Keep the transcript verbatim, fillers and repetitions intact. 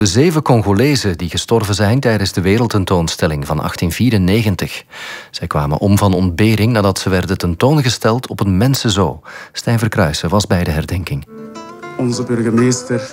De zeven Congolezen die gestorven zijn tijdens de wereldtentoonstelling van achttien vierennegentig. Zij kwamen om van ontbering nadat ze werden tentoongesteld op een mensenzoo. Stijn Verkruijsen was bij de herdenking. Onze burgemeester